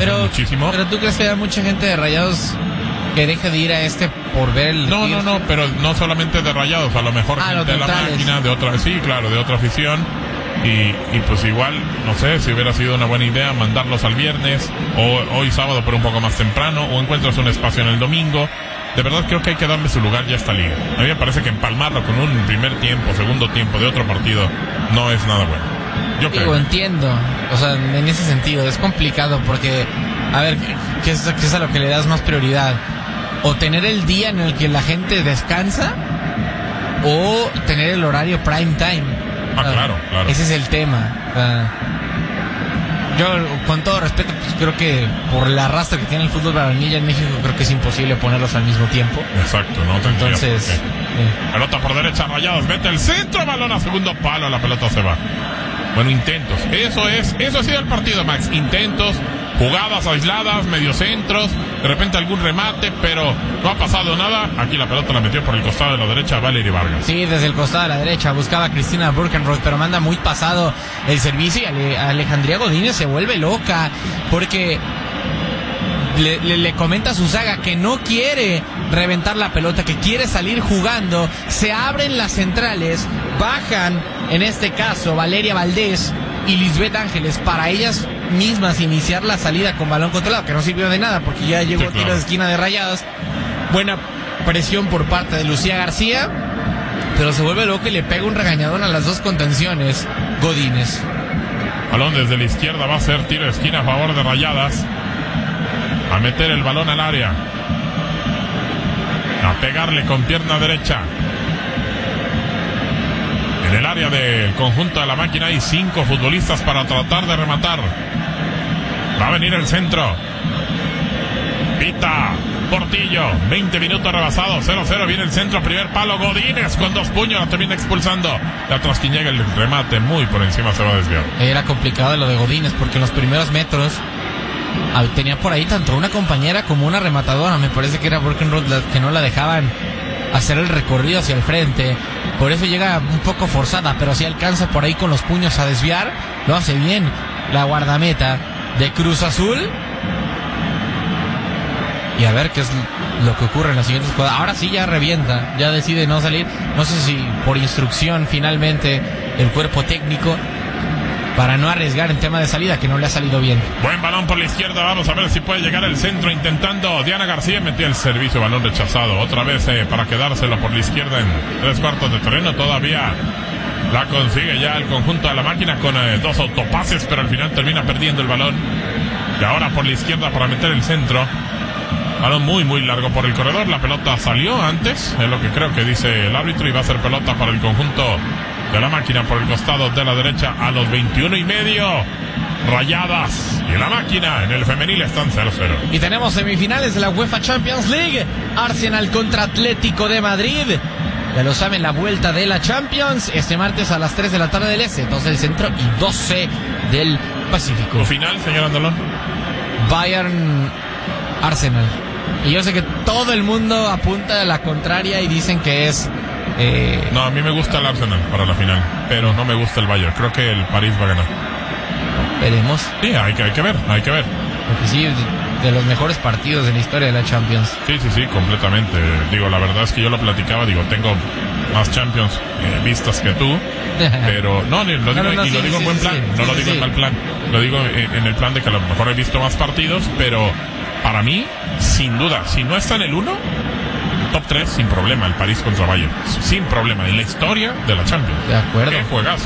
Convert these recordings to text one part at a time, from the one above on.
muchísimo. Pero ¿tú crees que hay mucha gente de Rayados que deje de ir a por ver el... No, pero no solamente de Rayados, a lo mejor gente de la máquina, de otra afición. Y pues igual, no sé, si hubiera sido una buena idea mandarlos al viernes o hoy sábado pero un poco más temprano, o encuentras un espacio en el domingo. De verdad creo que hay que darle su lugar ya a esta liga. A mí me parece que empalmarlo con un primer tiempo, segundo tiempo de otro partido no es nada bueno. Yo creo. Entiendo, o sea, en ese sentido es complicado porque, a ver, ¿qué es a lo que le das más prioridad? O tener el día en el que la gente descansa, o tener el horario prime time. Claro. Ese es el tema. Yo, con todo respeto, pues creo que por la arrastre que tiene el fútbol varonil en México, creo que es imposible ponerlos al mismo tiempo. Exacto, ¿no? Entonces... Pelota por derecha, Rayados, mete el centro, balón a segundo palo, la pelota se va. Bueno, intentos. Eso ha sido el partido, Max. Intentos, jugadas aisladas, mediocentros, de repente algún remate, pero no ha pasado nada. Aquí la pelota la metió por el costado de la derecha Valerie Vargas. Sí, desde el costado de la derecha buscaba a Cristina Burkenroth, pero manda muy pasado el servicio y Alejandría Godínez se vuelve loca porque le comenta a su saga que no quiere reventar la pelota, que quiere salir jugando. Se abren las centrales, bajan en este caso Valeria Valdés y Lisbeth Ángeles para ellas mismas iniciar la salida con balón controlado, que no sirvió de nada porque ya llegó tiro de esquina de Rayadas. Buena presión por parte de Lucía García, pero se vuelve loco y le pega un regañadón a las dos contenciones Godínez. Balón desde la izquierda, va a ser tiro de esquina a favor de Rayadas. A meter el balón al área, a pegarle con pierna derecha. En el área del conjunto de la máquina hay 5 futbolistas para tratar de rematar. Va a venir el centro. Pita Portillo, 20 minutos rebasados, 0-0, viene el centro, primer palo, Godínez con 2 puños, la termina expulsando. La trasquiñega, el remate muy por encima, se va a desviar. Era complicado lo de Godínez porque en los primeros metros tenía por ahí tanto una compañera como una rematadora. Me parece que era Burkenroth que no la dejaban hacer el recorrido hacia el frente. Por eso llega un poco forzada, pero si alcanza por ahí con los puños a desviar, lo hace bien la guardameta de Cruz Azul. Y a ver qué es lo que ocurre en la siguiente jugada. Ahora sí ya revienta, ya decide no salir. No sé si por instrucción finalmente el cuerpo técnico, para no arriesgar en tema de salida, que no le ha salido bien. Buen balón por la izquierda, vamos a ver si puede llegar el centro intentando Diana García, metió el servicio, balón rechazado, otra vez para quedárselo por la izquierda en 3/4 de terreno, todavía la consigue ya el conjunto de la máquina con 2 autopases, pero al final termina perdiendo el balón, y ahora por la izquierda para meter el centro, balón muy muy largo por el corredor, la pelota salió antes, es lo que creo que dice el árbitro, y va a ser pelota para el conjunto de la máquina por el costado de la derecha a los 21:30. Rayadas y la máquina en el femenil están 0-0. Y tenemos semifinales de la UEFA Champions League. Arsenal contra Atlético de Madrid. Ya lo saben, la vuelta de la Champions este martes a las 3 de la tarde del este, 2 del centro y 12 del Pacífico. ¿Tu final, señor Andalón? Bayern Arsenal. Y yo sé que todo el mundo apunta a la contraria y dicen que es... No, a mí me gusta el Arsenal para la final, pero no me gusta el Bayern. Creo que el París va a ganar. Veremos. Sí, hay que ver. Porque sí, de los mejores partidos de la historia de la Champions. Sí, completamente. Digo, la verdad es que yo lo platicaba, tengo más Champions vistas que tú, pero lo digo en buen plan, no lo digo en mal plan. Lo digo en el plan de que a lo mejor he visto más partidos, pero para mí, sin duda, si no está en el 1... top 3 sin problema, el París contra Bayern, sin problema, en la historia de la Champions. De acuerdo. Qué juegazo,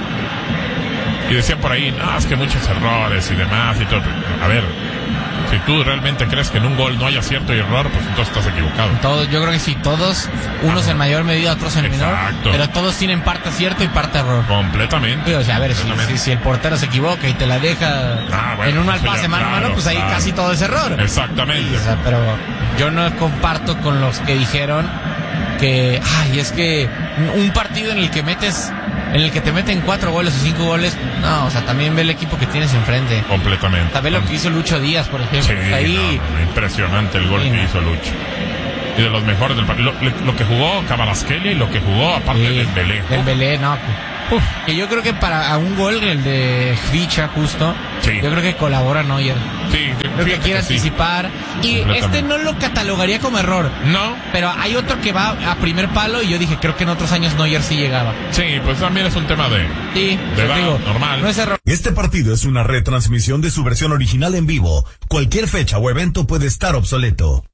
Y decían por ahí, es que muchos errores y demás y todo. A ver, si tú realmente crees que en un gol no hay acierto y error, pues entonces estás equivocado. Yo creo que sí, todos, unos en mayor medida, otros en menor, pero todos tienen parte acierto y parte error. Completamente. O sea, a ver, si el portero se equivoca y te la deja en un mal pase mano a mano, pues ahí casi todo es error. Exactamente. O sea, pero yo no comparto con los que dijeron que, es que un partido en el que te meten 4 goles o 5 goles, no, o sea, también ve el equipo que tienes enfrente. Completamente. También lo que hizo Lucho Díaz, por ejemplo. Sí, impresionante el gol que hizo Lucho. y de los mejores del partido. Lo que jugó Kvaratskhelia y lo que jugó aparte de Dembélé. Dembélé, no. Que yo creo que para un gol, el de Hvicha justo, sí. Yo creo que colabora Neuer. Sí, creo que quiere anticipar. Y este no lo catalogaría como error. No. Pero hay otro que va a primer palo y yo dije, creo que en otros años Neuer sí llegaba. Sí, pues también es un tema de edad, digo, normal. No es error. Este partido es una retransmisión de su versión original en vivo. Cualquier fecha o evento puede estar obsoleto.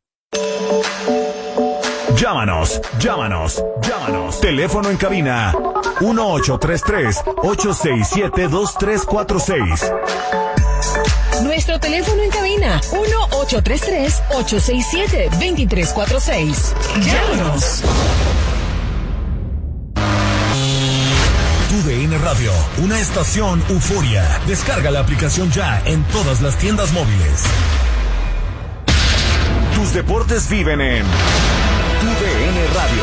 Llámanos. Teléfono en cabina 1833-867-2346. Nuestro teléfono en cabina 1833-867-2346. Llámanos. TUDN Radio, una estación euforia. Descarga la aplicación ya en todas las tiendas móviles. Tus deportes viven en TUDN Radio.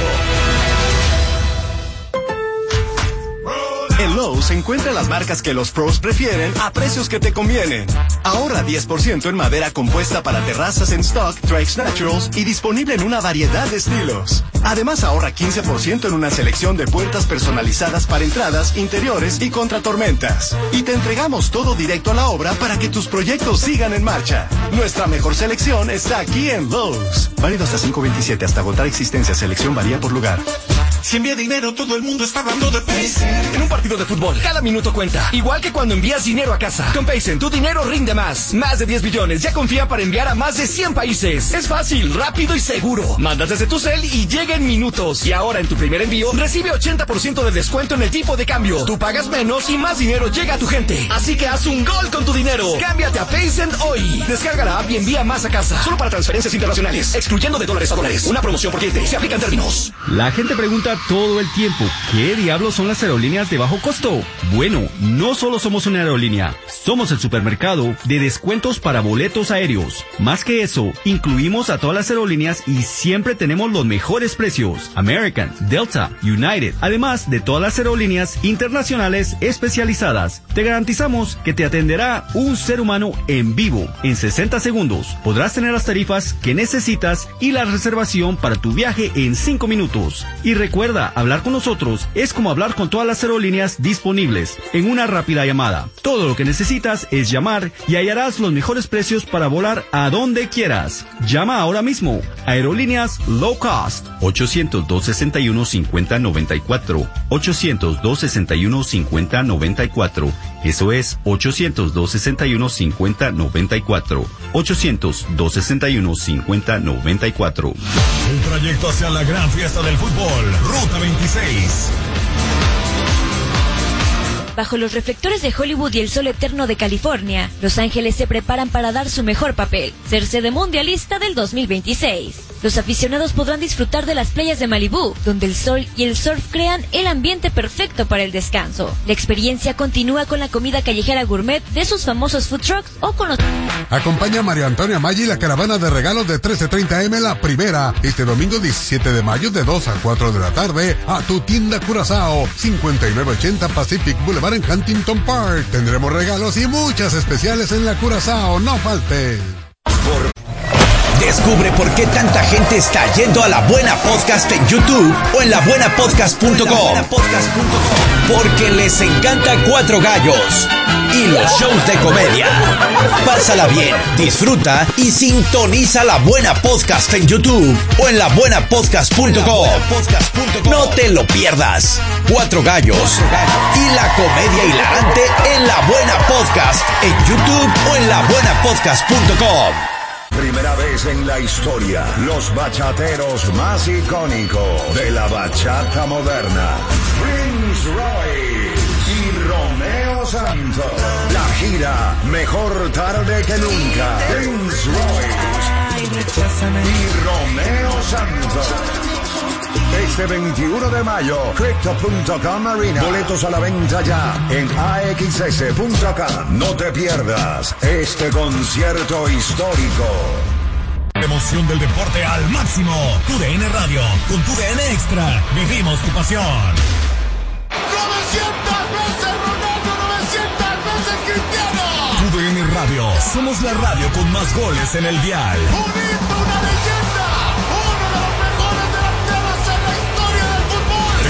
En Lowe's encuentra las marcas que los pros prefieren a precios que te convienen. Ahorra 10% en madera compuesta para terrazas en stock, Trex Naturals y disponible en una variedad de estilos. Además ahorra 15% en una selección de puertas personalizadas para entradas, interiores y contra tormentas. Y te entregamos todo directo a la obra para que tus proyectos sigan en marcha. Nuestra mejor selección está aquí en Lowe's. Válido hasta 5/27, hasta agotar existencia. Selección varía por lugar. Si envía dinero, todo el mundo está hablando de Paycen. En un partido de fútbol, cada minuto cuenta. Igual que cuando envías dinero a casa. Con Paycen, tu dinero rinde más. Más de 10 billones. Ya confía para enviar a más de 100 países. Es fácil, rápido y seguro. Mandas desde tu cel y llega en minutos. Y ahora en tu primer envío, recibe 80% de descuento en el tipo de cambio. Tú pagas menos y más dinero llega a tu gente. Así que haz un gol con tu dinero. Cámbiate a Paycen hoy. Descarga la app y envía más a casa. Solo para transferencias internacionales. Excluyendo de dólares a dólares. Una promoción por cliente. Se aplican términos. La gente pregunta todo el tiempo, ¿qué diablos son las aerolíneas de bajo costo? Bueno, no solo somos una aerolínea, somos el supermercado de descuentos para boletos aéreos. Más que eso, incluimos a todas las aerolíneas y siempre tenemos los mejores precios. American, Delta, United, además de todas las aerolíneas internacionales especializadas. Te garantizamos que te atenderá un ser humano en vivo en 60 segundos. Podrás tener las tarifas que necesitas y la reservación para tu viaje en 5 minutos. Y recuerda, hablar con nosotros es como hablar con todas las aerolíneas disponibles en una rápida llamada. Todo lo que necesitas es llamar y hallarás los mejores precios para volar a donde quieras. Llama ahora mismo. Aerolíneas Low Cost. 800-261-5094. 800-261-5094. Eso es 800-261-5094. 800-261-5094. El trayecto hacia la gran fiesta del fútbol. Ruta 26. Bajo los reflectores de Hollywood y el sol eterno de California, Los Ángeles se preparan para dar su mejor papel, ser sede mundialista del 2026. Los aficionados podrán disfrutar de las playas de Malibú, donde el sol y el surf crean el ambiente perfecto para el descanso. La experiencia continúa con la comida callejera gourmet de sus famosos food trucks o con los... Acompaña a María Antonia Maggi y la caravana de regalos de 1330M La Primera, este domingo 17 de mayo de 2 a 4 de la tarde a tu tienda Curazao, 5980 Pacific Boulevard en Huntington Park. Tendremos regalos y muchas especiales en la Curazao, no falte. Descubre por qué tanta gente está yendo a La Buena Podcast en YouTube o en labuenapodcast.com. Porque les encanta Cuatro Gallos y los shows de comedia. Pásala bien, disfruta y sintoniza La Buena Podcast en YouTube o en labuenapodcast.com. No te lo pierdas. Cuatro Gallos y la comedia hilarante en La Buena Podcast en YouTube o en labuenapodcast.com. Primera vez en la historia, los bachateros más icónicos de la bachata moderna, Prince Royce y Romeo Santos. La gira Mejor Tarde que Nunca. Prince Royce y Romeo Santos. Este 21 de mayo, Crypto.com Arena. Boletos a la venta ya en AXS.com. No te pierdas este concierto histórico. Emoción del deporte al máximo. TUDN Radio, con TUDN Extra. Vivimos tu pasión. 900 veces Ronaldo, 900 veces Cristiano. TUDN Radio, somos la radio con más goles en el dial. Un hito, una leyenda, uno de los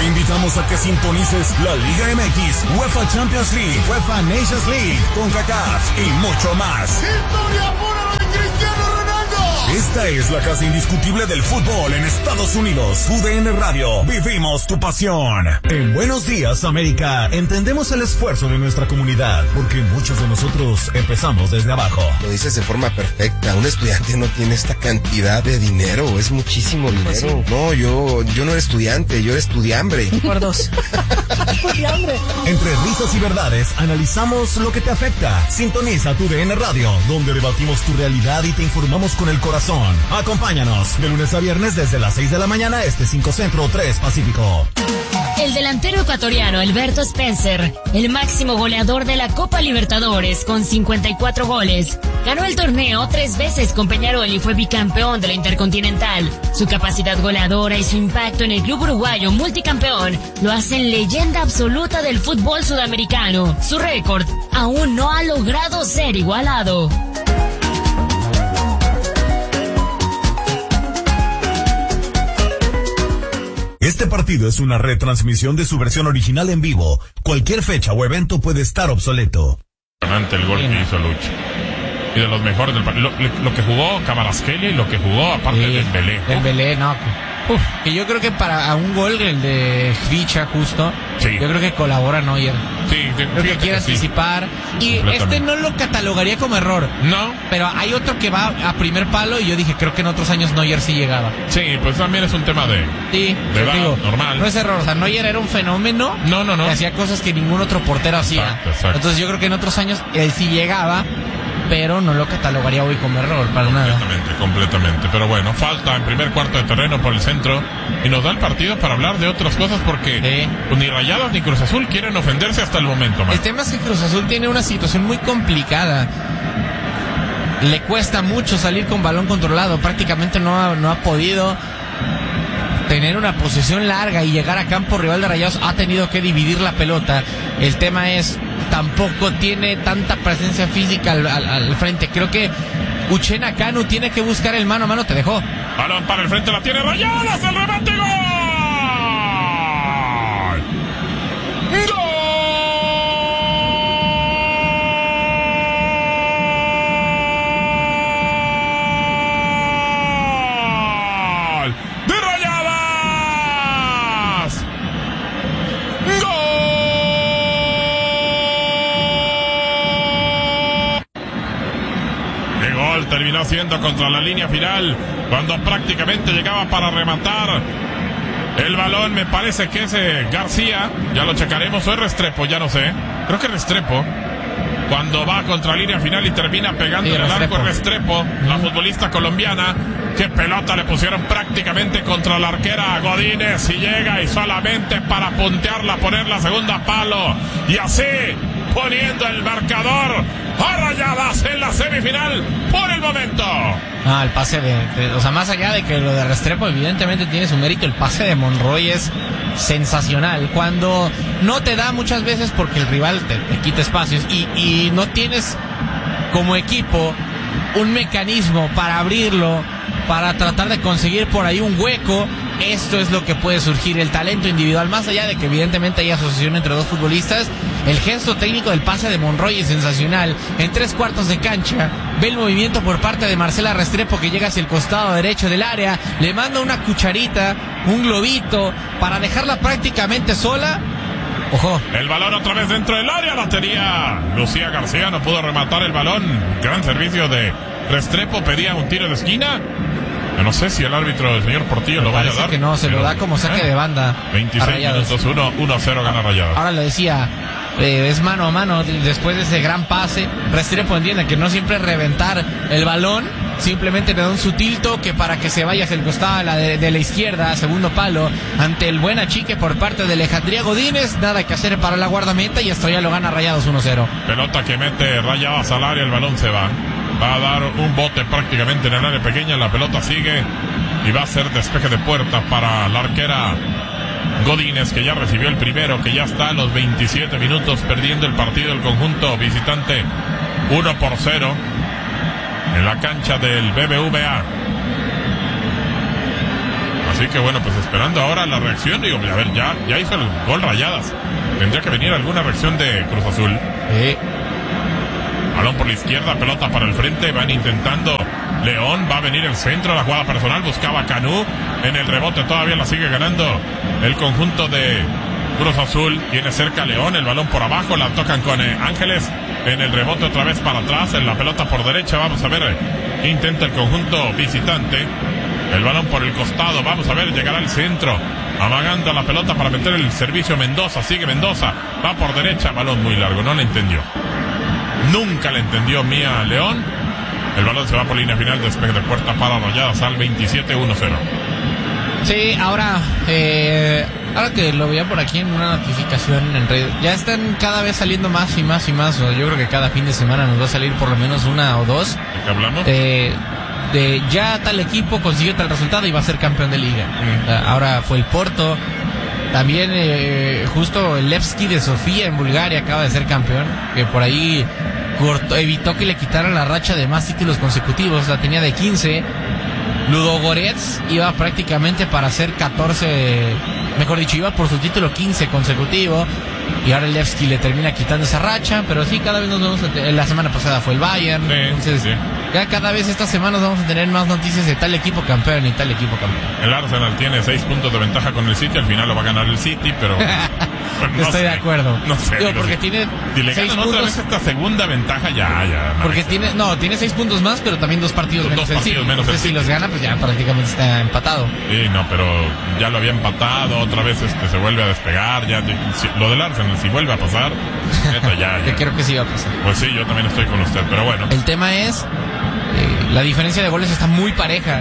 invitamos a que sintonices la Liga MX, UEFA Champions League, UEFA Nations League, CONCACAF y mucho más. ¡Historia pura de Cristiano Ronaldo! Esta es la casa indiscutible del fútbol en Estados Unidos. UDN Radio, vivimos tu pasión. En Buenos Días, América, entendemos el esfuerzo de nuestra comunidad, porque muchos de nosotros empezamos desde abajo. Lo dices de forma perfecta. Un estudiante no tiene esta cantidad de dinero, es muchísimo dinero. Pues sí. No, yo no era estudiante, yo era estudiambre. Por dos. Estudiambre. Entre risas y verdades, analizamos lo que te afecta. Sintoniza tu UDN Radio, donde debatimos tu realidad y te informamos con el corazón. Acompáñanos de lunes a viernes desde las 6 de la mañana, 5 Centro, 3 Pacífico. El delantero ecuatoriano Alberto Spencer, el máximo goleador de la Copa Libertadores con 54 goles, ganó el torneo 3 veces con Peñarol y fue bicampeón de la Intercontinental. Su capacidad goleadora y su impacto en el club uruguayo multicampeón lo hacen leyenda absoluta del fútbol sudamericano. Su récord aún no ha logrado ser igualado. Este partido es una retransmisión de su versión original en vivo. Cualquier fecha o evento puede estar obsoleto. El gol que hizo Lucho. Y de los mejores del partido. Lo que jugó Kvaratskhelia y lo que jugó aparte de Dembélé. Dembélé, no. Que yo creo que para un gol, el de Khvicha justo, sí. Yo creo que colabora Neuer. Sí, creo que quiere anticipar. Y este no lo catalogaría como error. No. Pero hay otro que va a primer palo y yo dije, creo que en otros años Neuer sí llegaba. Sí, pues también es un tema de edad, normal. No es error, o sea, Neuer era un fenómeno. No. Que hacía cosas que ningún otro portero hacía. Exacto. Entonces yo creo que en otros años él sí llegaba, pero no lo catalogaría hoy como error, para nada. Completamente. Pero bueno, falta en primer cuarto de terreno por el centro y nos da el partido para hablar de otras cosas porque ni Rayados ni Cruz Azul quieren ofenderse hasta el momento, man. El tema es que Cruz Azul tiene una situación muy complicada. Le cuesta mucho salir con balón controlado, prácticamente no ha podido tener una posesión larga y llegar a campo rival de Rayados. Ha tenido que dividir la pelota. El tema es, tampoco tiene tanta presencia física al frente. Creo que Uchenna Kanu tiene que buscar el mano a mano. Te dejó. Balón para el frente, la tiene Rayados, el remate, ¡gol! ¡Gol! ¡De Rayadas! ¡Gol! ¡Qué gol terminó siendo contra la línea final! Cuando prácticamente llegaba para rematar el balón, me parece que es García, ya lo checaremos, o es Restrepo, ya no sé, creo que es Restrepo, cuando va contra la línea final y termina pegando en el arco Restrepo, la futbolista colombiana. Qué pelota le pusieron prácticamente contra la arquera Godínez y llega y solamente para puntearla, poner la segunda palo y así poniendo el marcador a Rayadas en la semifinal por el momento. El pase o sea, más allá de que lo de Restrepo evidentemente tiene su mérito, el pase de Monroy es sensacional. Cuando no te da muchas veces porque el rival te quita espacios y no tienes como equipo un mecanismo para abrirlo, para tratar de conseguir por ahí un hueco, esto es lo que puede surgir, el talento individual, más allá de que evidentemente hay asociación entre dos futbolistas. El gesto técnico del pase de Monroy es sensacional. En 3/4 de cancha, ve el movimiento por parte de Marcela Restrepo que llega hacia el costado derecho del área, le manda una cucharita, un globito, para dejarla prácticamente sola. Ojo. El balón otra vez dentro del área, la tenía Lucía García, no pudo rematar el balón. Gran servicio de Restrepo, pedía un tiro de esquina. Yo no sé si el árbitro, el señor Portillo, lo vaya a dar. Que no, se lo da como saque de banda. 26 minutos, 1-0 gana Rayados. Ahora lo decía, es mano a mano después de ese gran pase. Restrepo entiende que no siempre es reventar el balón, simplemente le da un sutil toque para que se vaya hacia el costado de la izquierda, segundo palo, ante el buen achique por parte de Alejandría Godínez. Nada que hacer para la guardameta y esto ya lo gana Rayados 1-0. Pelota que mete Rayados al área, el balón se va. Va a dar un bote prácticamente en el área pequeña, la pelota sigue y va a ser despeje de puerta para la arquera Godínez, que ya recibió el primero, que ya está a los 27 minutos perdiendo el partido el conjunto visitante 1-0 en la cancha del BBVA. Así que bueno, pues esperando ahora la reacción. Digo, a ver, ya hizo el gol Rayadas. Tendría que venir alguna reacción de Cruz Azul. Balón por la izquierda, pelota para el frente, van intentando León, va a venir el centro, la jugada personal, buscaba Canú, en el rebote todavía la sigue ganando el conjunto de Cruz Azul, tiene cerca León, el balón por abajo, la tocan con Ángeles, en el rebote otra vez para atrás, en la pelota por derecha, vamos a ver qué intenta el conjunto visitante, el balón por el costado, vamos a ver, llegará al centro, amagando la pelota para meter el servicio Mendoza, sigue Mendoza, va por derecha, balón muy largo, no le entendió. Nunca le entendió Mía León. El balón se va por línea final, despeje de puerta para Rayadas al 27-1-0. Sí, ahora que lo veía por aquí en una notificación en redes, ya están cada vez saliendo más y más y más. Yo creo que cada fin de semana nos va a salir por lo menos una o dos. ¿De qué hablamos? De ya tal equipo consiguió tal resultado y va a ser campeón de liga. Ahora fue el Porto. También justo el Levski de Sofía en Bulgaria acaba de ser campeón, que por ahí evitó que le quitaran la racha de más títulos consecutivos, la tenía de 15. Ludogorets iba prácticamente para hacer 14, mejor dicho, iba por su título 15 consecutivo, y ahora el Levski le termina quitando esa racha, pero sí, cada vez nos vamos la semana pasada fue el Bayern, entonces ya cada vez estas semanas vamos a tener más noticias de tal equipo campeón y tal equipo campeón. El Arsenal tiene 6 puntos de ventaja con el City, al final lo va a ganar el City, pero pues no estoy de acuerdo. No sé. Digo, porque tiene si le 6 ganan otra vez esta segunda ventaja, ya. Porque tiene 6 puntos más, pero también 2 partidos menos. Entonces si los gana, pues ya prácticamente está empatado. Sí, no, pero ya lo había empatado, otra vez se vuelve a despegar, lo del Arsenal, si vuelve a pasar, neta, ya. Yo creo que sí va a pasar. Pues sí, yo también estoy con usted, pero bueno. El tema es la diferencia de goles está muy pareja.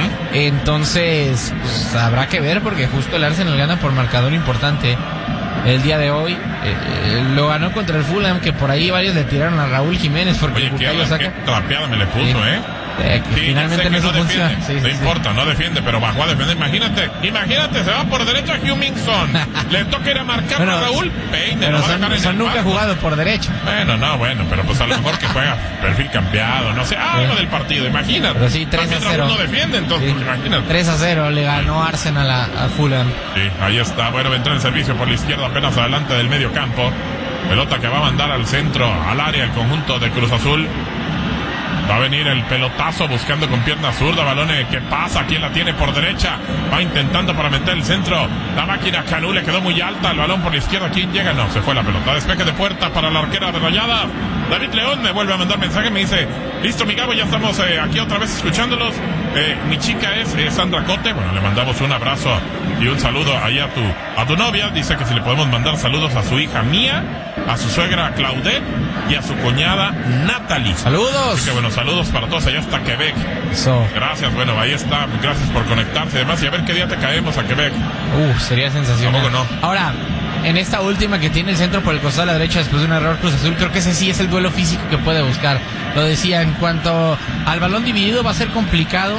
Entonces pues, habrá que ver, porque justo el Arsenal gana por marcador importante el día de hoy. Lo ganó contra el Fulham, que por ahí varios le tiraron a Raúl Jiménez porque qué trapeada me le puso, que finalmente no funciona. No importa, no defiende, pero bajó a defender. Imagínate, se va por derecha a Hummingson. Le toca ir a marcar a Raúl. Pero son nunca jugado por derecha. Bueno, pero pues a lo mejor que juega perfil cambiado, no sé, algo del partido, imagínate. Pero sí, 3-0. No defiende, entonces, sí. Imagínate. 3-0 le ganó Arsenal a Fulham. Sí, ahí está. Bueno, entra el servicio por la izquierda, apenas adelante del medio campo. Pelota que va a mandar al centro, al área, el conjunto de Cruz Azul. Va a venir el pelotazo buscando con pierna zurda, balón que pasa, quien la tiene por derecha, va intentando para meter el centro, la máquina Canú le quedó muy alta, el balón por la izquierda, ¿quién llega? No, se fue la pelota, despeje de puerta para la arquera de Rayadas. David León me vuelve a mandar mensaje, me dice, listo mi Gabo, ya estamos aquí otra vez escuchándolos, mi chica es Sandra Cote, bueno, le mandamos un abrazo y un saludo ahí a tu novia, dice que si le podemos mandar saludos a su hija Mía, a su suegra Claudette y a su cuñada Natalie. ¡Saludos! Así que bueno, saludos para todos allá hasta Quebec. Eso. Gracias, bueno, ahí está. Gracias por conectarse y demás. Y a ver qué día te caemos a Quebec. Sería sensacional. Tampoco no. Ahora, en esta última que tiene el centro por el costado a la derecha después de un error Cruz Azul, creo que ese sí es el duelo físico que puede buscar. Lo decía, en cuanto al balón dividido va a ser complicado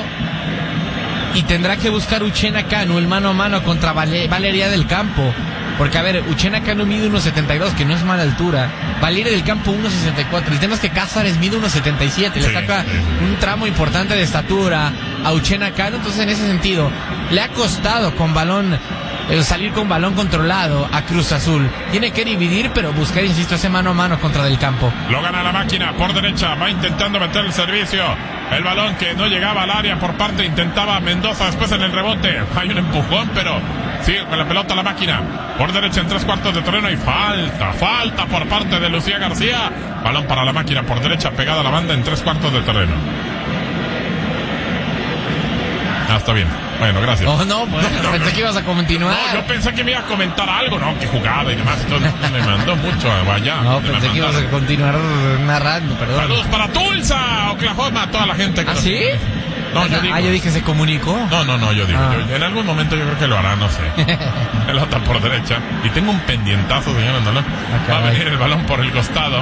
y tendrá que buscar Uchenna Canú el mano a mano contra Valeria del Campo. Porque, a ver, Uchenna Canú mide 1.72, que no es mala altura. Valeria del Campo 1.64. El tema es que Cázares mide 1.77. Le saca un tramo importante de estatura a Uchenna Canú. Entonces, en ese sentido, le ha costado con balón salir con balón controlado a Cruz Azul. Tiene que dividir, pero buscar, insisto, ese mano a mano contra Del Campo. Lo gana la máquina por derecha. Va intentando meter el servicio. El balón que no llegaba al área por parte. Intentaba Mendoza después en el rebote. Hay un empujón, pero sigue con la pelota la máquina. Por derecha en 3/4 de terreno. Y falta por parte de Lucía García. Balón para la máquina por derecha. Pegada a la banda en 3/4 de terreno. Está bien. Bueno, gracias. Pensé que ibas a continuar. No, yo pensé que me ibas a comentar algo, que jugada y demás. Entonces me mandó mucho allá. No, pensé que ibas a continuar narrando, perdón. Saludos para Tulsa, Oklahoma, toda la gente. ¿Ah, sí? No, yo digo. Yo dije, ¿se comunicó? No, yo digo. En algún momento yo creo que lo hará, no sé. Pelota por derecha. Y tengo un pendientazo, señor Andalón. Va a venir el balón por el costado.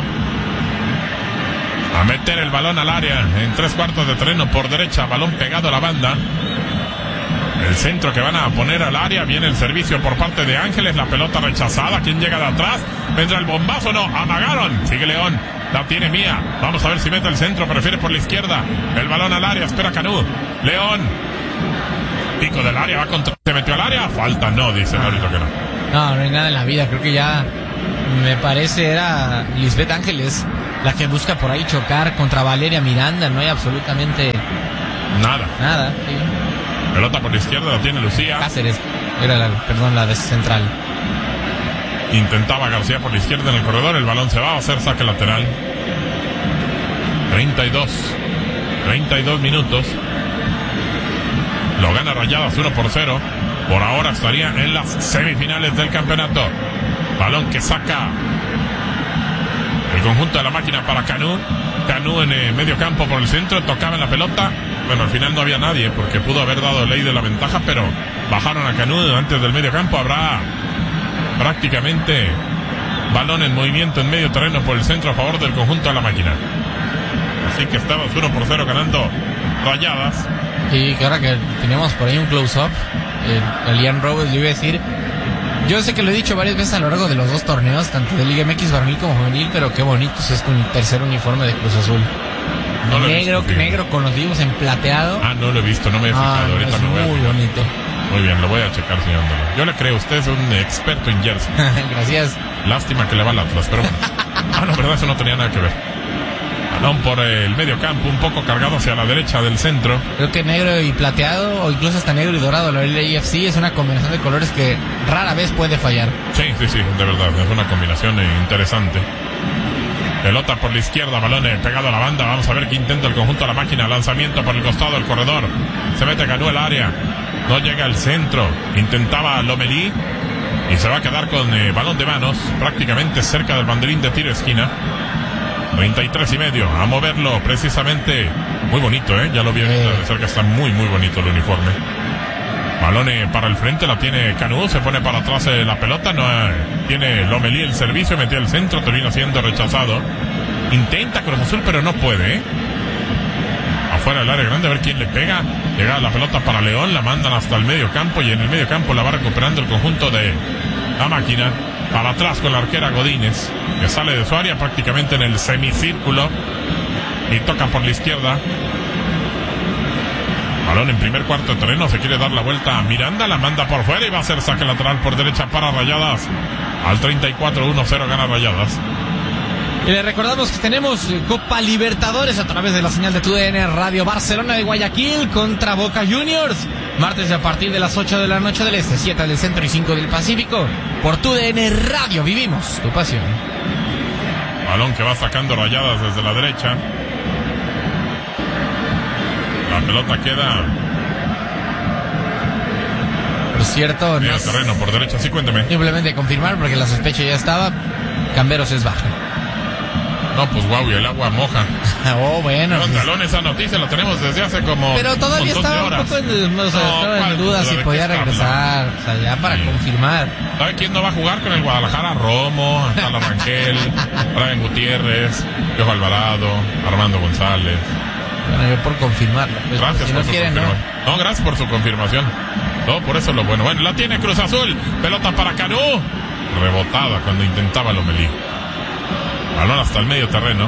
A meter el balón al área en 3/4 de terreno por derecha. Balón pegado a la banda. El centro que van a poner al área. Viene el servicio por parte de Ángeles. La pelota rechazada. ¿Quién llega de atrás? ¿Vendrá el bombazo? No. Amagaron. Sigue León. La tiene Mía. Vamos a ver si mete el centro. Prefiere por la izquierda. El balón al área. Espera Canú. León. Pico del área, va contra... ¿Se metió al área? Falta, no, dice el árbitro que no. No hay nada en la vida. Creo que ya, me parece, era Lisbeth Ángeles la que busca por ahí chocar contra Valeria Miranda. No hay absolutamente nada. Sí. Pelota por la izquierda, la tiene Lucía. Cáceres, era la de central. Intentaba García por la izquierda en el corredor. El balón se va a hacer saque lateral. 32 minutos. Lo gana Rayadas 1-0. Por ahora estaría en las semifinales del campeonato. Balón que saca el conjunto de la máquina para Canú. Canú en medio campo por el centro. Tocaba en la pelota. Bueno, al final no había nadie porque pudo haber dado ley de la ventaja, pero bajaron a Canú antes del medio campo. Habrá prácticamente balón en movimiento en medio terreno por el centro a favor del conjunto de la máquina. Así que estamos 1-0 ganando Rayadas. Y que ahora que tenemos por ahí un close-up, el Ian Robles, yo iba a decir, yo sé que lo he dicho varias veces a lo largo de los dos torneos, tanto de Liga MX varonil como juvenil, pero qué bonito es con el tercer uniforme de Cruz Azul. No negro con los divos en plateado. No lo he visto, no me he fijado. Ahorita es me voy a muy fijar. bonito. Muy bien, lo voy a checar, señor Andolo. Yo le creo, usted es un experto en jersey. Gracias. Lástima que le va al Atlas, pero bueno. No, verdad, eso no tenía nada que ver. Balón por el medio campo, un poco cargado hacia la derecha del centro. Creo que negro y plateado, o incluso hasta negro y dorado, la LAFC es una combinación de colores que rara vez puede fallar. Sí, de verdad, es una combinación interesante. Pelota por la izquierda, balón pegado a la banda. Vamos a ver qué intenta el conjunto de la máquina. Lanzamiento por el costado del corredor. Se mete Canú al área. No llega al centro. Intentaba Lomelí. Y se va a quedar con balón de manos. Prácticamente cerca del banderín de tiro esquina. 33.5. A moverlo precisamente. Muy bonito, ya lo vi de cerca. Está muy bonito el uniforme. Balón para el frente, la tiene Canú, se pone para atrás la pelota, no tiene Lomelí el servicio, metió el centro, termina siendo rechazado. Intenta Cruz Azul, pero no puede. Afuera del área grande, a ver quién le pega. Llega la pelota para León, la mandan hasta el medio campo y en el medio campo la va recuperando el conjunto de la máquina. Para atrás con la arquera Godínez, que sale de su área prácticamente en el semicírculo y toca por la izquierda. Balón en primer cuarto de terreno, se quiere dar la vuelta a Miranda, la manda por fuera y va a ser saque lateral por derecha para Rayadas. Al 34, 1-0 gana Rayadas. Y le recordamos que tenemos Copa Libertadores a través de la señal de TUDN Radio. Barcelona de Guayaquil contra Boca Juniors. Martes a partir de las 8 de la noche del Este, 7 del Centro y 5 del Pacífico. Por TUDN Radio, vivimos tu pasión. Balón que va sacando Rayadas desde la derecha. La pelota queda. Por cierto, no es terreno por derecha, sí, cuénteme. Simplemente confirmar porque la sospecha ya estaba. Camberos es baja. No, pues guau, y el agua moja. Bueno. Pues, esa noticia la tenemos desde hace como. Pero todavía estaba un poco en duda si podía regresar. O sea, ya para confirmar. ¿Sabe quién no va a jugar con el Guadalajara? Romo, Tala Rangel, Brian Gutiérrez, Piojo Alvarado, Armando González. Bueno, yo por confirmarlo. Pues, gracias por su confirmación. No, gracias por su confirmación. No, por eso es lo bueno. Bueno, la tiene Cruz Azul. Pelota para Canú. Rebotada cuando intentaba Lomelí. Balón hasta el medio terreno.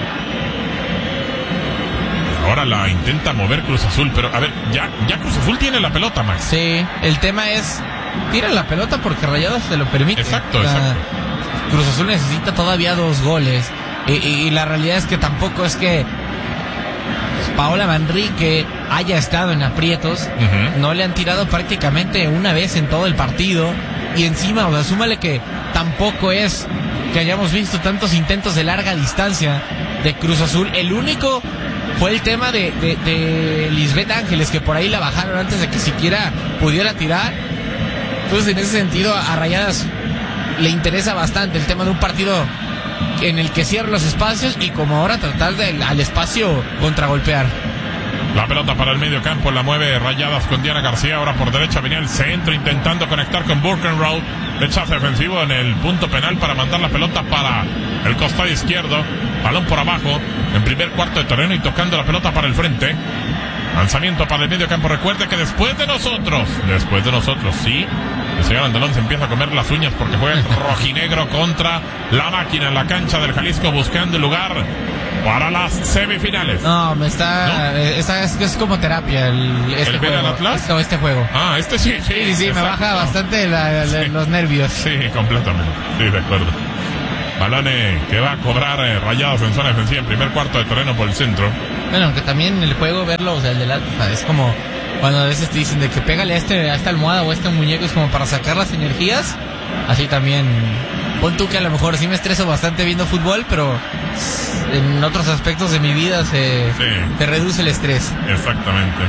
Ahora la intenta mover Cruz Azul, pero a ver, ya Cruz Azul tiene la pelota, Max. Sí, el tema es, tira la pelota porque Rayadas se lo permite. Exacto. Cruz Azul necesita todavía 2 goles. Y la realidad es que tampoco es que Paola Manrique haya estado en aprietos. No le han tirado prácticamente una vez en todo el partido. Y encima, o sea, súmale que tampoco es que hayamos visto tantos intentos de larga distancia de Cruz Azul. El único fue el tema de Lisbeth Ángeles, que por ahí la bajaron antes de que siquiera pudiera tirar. Entonces, en ese sentido, a Rayadas le interesa bastante el tema de un partido en el que cierra los espacios y como ahora tratar de al espacio contragolpear. La pelota para el medio campo, la mueve Rayadas con Diana García. Ahora por derecha venía el centro intentando conectar con Burkenroth. Rechazo defensivo en el punto penal para mandar la pelota para el costado izquierdo. Balón por abajo en primer cuarto de terreno y tocando la pelota para el frente. Lanzamiento para el medio campo. Recuerde que después de nosotros, sí, El señor Andalón se empieza a comer las uñas porque juega el rojinegro contra la Máquina en la cancha del Jalisco, buscando el lugar para las semifinales. No, es como terapia este ver juego. al Atlas? Este juego. Este sí. Sí, me baja bastante los nervios. Sí, completamente. Sí, de acuerdo. Balón que va a cobrar Rayados en zona defensiva en primer cuarto de terreno por el centro. Bueno, aunque también el juego, verlo, o sea, el del Atlas, es como cuando a veces te dicen de que pégale a esta almohada o a este muñeco, es como para sacar las energías. Así también, pon tú que a lo mejor sí me estreso bastante viendo fútbol, pero en otros aspectos de mi vida te reduce el estrés. Exactamente.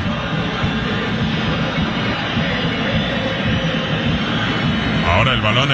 Ahora el balón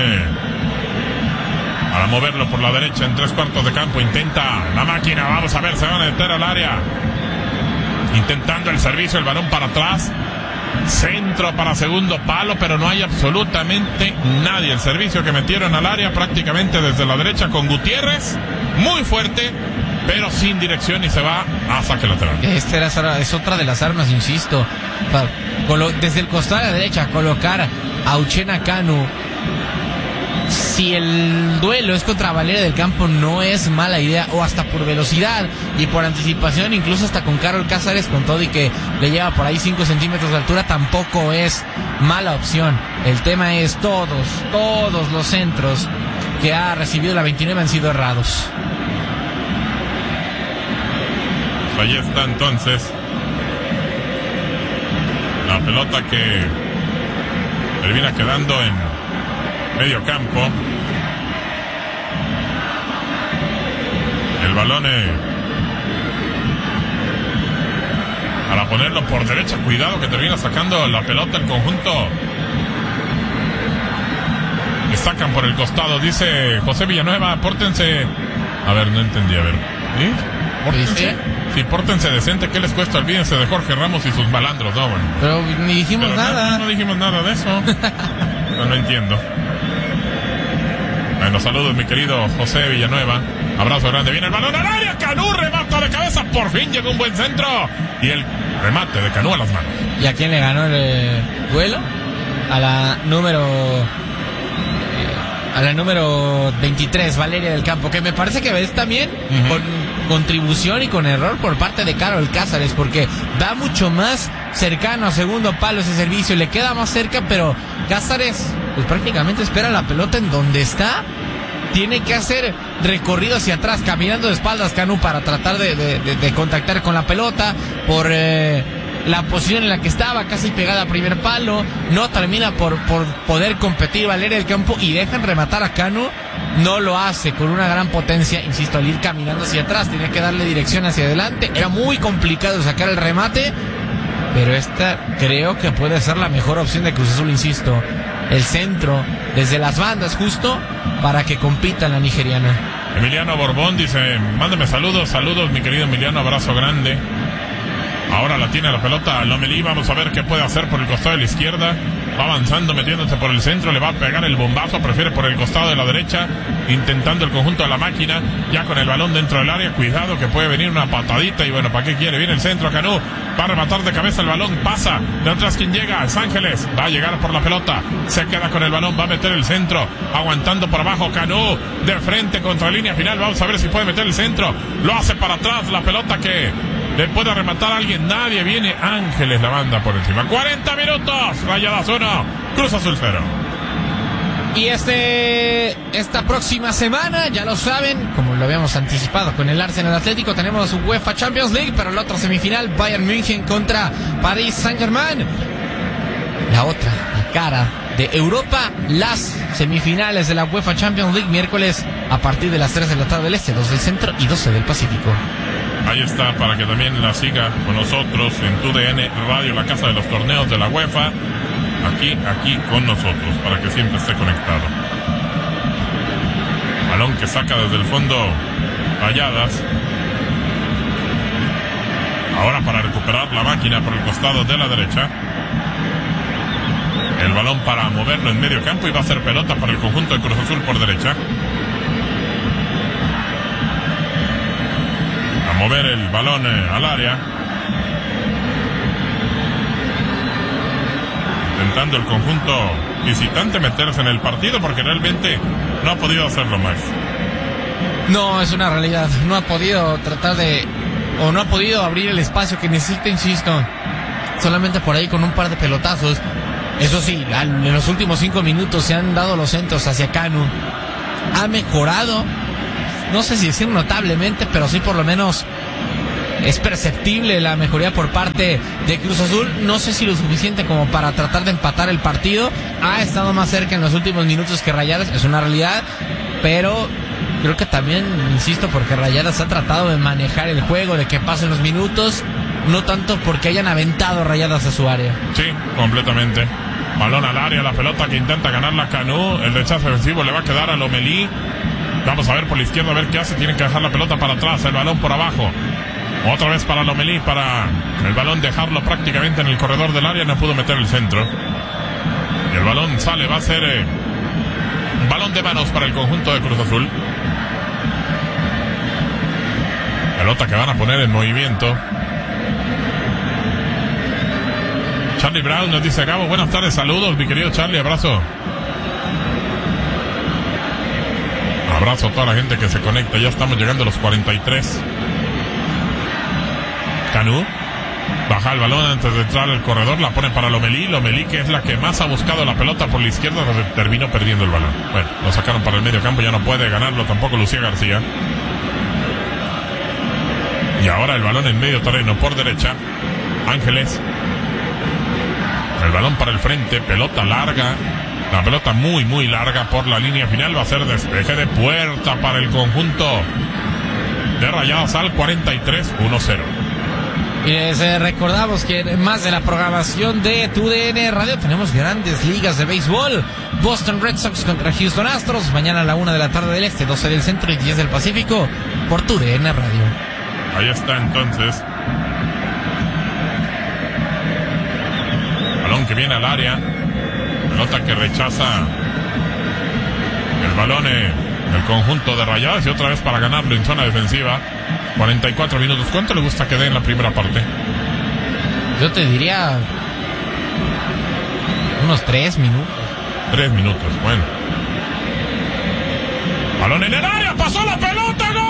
para moverlo por la derecha en 3/4 de campo. Intenta la Máquina. Vamos a ver, se van a meter al área. Intentando el servicio, el balón para atrás. Centro para segundo palo, pero no hay absolutamente nadie. El servicio que metieron al área prácticamente desde la derecha con Gutiérrez. Muy fuerte, pero sin dirección y se va a saque lateral. Es otra de las armas, insisto. Desde el costado a la derecha, colocar a Uchenna Kanu. Si el duelo es contra Valeria del Campo, no es mala idea, o hasta por velocidad y por anticipación, incluso hasta con Carol Cázares, con todo y que le lleva por ahí 5 centímetros de altura, tampoco es mala opción. El tema es todos los centros que ha recibido la 29 han sido errados. Ahí está entonces la pelota que termina quedando en medio campo. El balón para ponerlo por derecha. Cuidado que termina sacando la pelota el conjunto. Le sacan por el costado, dice José Villanueva. Pórtense. A ver, no entendí, a ver. ¿Sí? ¿Pórtense? Sí, pórtense decente. ¿Qué les cuesta? Olvídense de Jorge Ramos y sus malandros, ¿no? Bueno. Pero ni dijimos nada. No dijimos nada de eso. No entiendo. Bueno, saludos mi querido José Villanueva. Abrazo grande. Viene el balón al área. Canú remata de cabeza. Por fin llegó un buen centro. Y el remate de Canú a las manos. ¿Y a quién le ganó el duelo? A la número 23, Valeria del Campo, que me parece que es también con contribución y con error por parte de Carol Cázares, porque da mucho más cercano a segundo palo ese servicio, le queda más cerca, pero Cázares pues prácticamente espera la pelota en donde está. Tiene que hacer recorrido hacia atrás, caminando de espaldas Canú para tratar de contactar con la pelota por la posición en la que estaba, casi pegada a primer palo. No termina por poder competir Valeria del Campo y dejan rematar a Canú. No lo hace con una gran potencia, insisto, al ir caminando hacia atrás, tenía que darle dirección hacia adelante. Era muy complicado sacar el remate, pero esta creo que puede ser la mejor opción de Cruz Azul, insisto. El centro, desde las bandas justo, para que compita la nigeriana. Emiliano Borbón dice, mándame saludos mi querido Emiliano, abrazo grande. Ahora la tiene la pelota Lomelí, vamos a ver qué puede hacer por el costado de la izquierda. Va avanzando, metiéndose por el centro, le va a pegar el bombazo, prefiere por el costado de la derecha, intentando el conjunto de la Máquina, ya con el balón dentro del área, cuidado que puede venir una patadita, y bueno, ¿para qué quiere? Viene el centro, Canú, va a rematar de cabeza el balón, pasa, de atrás quien llega, es Ángeles, va a llegar por la pelota, se queda con el balón, va a meter el centro, aguantando por abajo, Canú, de frente contra la línea final, vamos a ver si puede meter el centro, lo hace para atrás, la pelota que le puede rematar a alguien, nadie, viene Ángeles, la banda por encima. 40 minutos, Rayadas 1, Cruz Azul 0. Y esta próxima semana, ya lo saben, como lo habíamos anticipado con el Arsenal Atlético, tenemos UEFA Champions League, pero la otra semifinal, Bayern München contra Paris Saint-Germain. La otra, la cara de Europa, las semifinales de la UEFA Champions League, miércoles a partir de las 3 de la tarde del Este, 2 del Centro y 12 del Pacífico. Ahí está, para que también la siga con nosotros en TUDN Radio, la casa de los torneos de la UEFA. Aquí con nosotros, para que siempre esté conectado. Balón que saca desde el fondo Rayadas. Ahora para recuperar la Máquina por el costado de la derecha. El balón para moverlo en medio campo y va a ser pelota para el conjunto de Cruz Azul por derecha. Mover el balón al área, intentando el conjunto visitante meterse en el partido porque realmente no ha podido hacerlo más. No, es una realidad. No ha podido no ha podido abrir el espacio que necesita, insisto. Solamente por ahí con un par de pelotazos. Eso sí, en los últimos 5 minutos se han dado los centros hacia Canu. Ha mejorado, no sé si decir notablemente, pero sí por lo menos es perceptible la mejoría por parte de Cruz Azul. No sé si lo suficiente como para tratar de empatar el partido. Ha estado más cerca en los últimos minutos que Rayadas, es una realidad, pero creo que también, insisto, porque Rayadas ha tratado de manejar el juego, de que pasen los minutos, no tanto porque hayan aventado Rayadas a su área. Sí, completamente. Balón al área, la pelota que intenta ganar la Canu, el rechazo defensivo le va a quedar a Lomelí. Vamos a ver por la izquierda, a ver qué hace. Tienen que dejar la pelota para atrás, el balón por abajo. Otra vez para Lomelí, para el balón dejarlo prácticamente en el corredor del área, no pudo meter el centro. Y el balón sale, va a ser un balón de manos para el conjunto de Cruz Azul. Pelota que van a poner en movimiento. Charlie Brown nos dice: Gabo, buenas tardes, saludos, mi querido Charlie, abrazo. Abrazo a toda la gente que se conecta, ya estamos llegando a los 43. Canu baja el balón antes de entrar al corredor, la pone para Lomelí, que es la que más ha buscado la pelota por la izquierda, terminó perdiendo el balón. Bueno, lo sacaron para el medio campo, ya no puede ganarlo tampoco Lucía García. Y ahora el balón en medio terreno por derecha, Ángeles. El balón para el frente, pelota larga, la pelota muy muy larga por la línea final, va a ser despeje de puerta para el conjunto de Rayadas al 43-1-0. Y les recordamos que más de la programación de TUDN Radio tenemos grandes ligas de béisbol. Boston Red Sox contra Houston Astros, mañana a la 1 de la tarde del Este, 12 del Centro y 10 del Pacífico, por TUDN Radio. Ahí está entonces. Balón que viene al área, pelota que rechaza el balón el conjunto de Rayadas y otra vez para ganarlo en zona defensiva. 44 minutos. ¿Cuánto le gusta que dé en la primera parte? Yo te diría unos 3 minutos. 3 minutos, bueno. Balón en el área, pasó la pelota, ¡gol!